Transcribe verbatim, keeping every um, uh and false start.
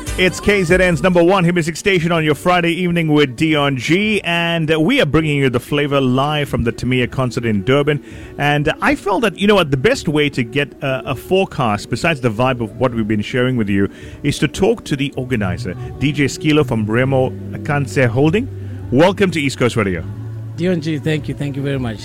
It's K Z N's number one hit music station on your Friday evening with Dion G, and uh, we are bringing you the flavor live from the Tamiya concert in Durban. And uh, I felt that, you know what, the best way to get uh, a forecast, besides the vibe of what we've been sharing with you, is to talk to the organizer, D J Skilo from Remo Akanse Holding. Welcome to East Coast Radio. Dion G, thank you. Thank you very much.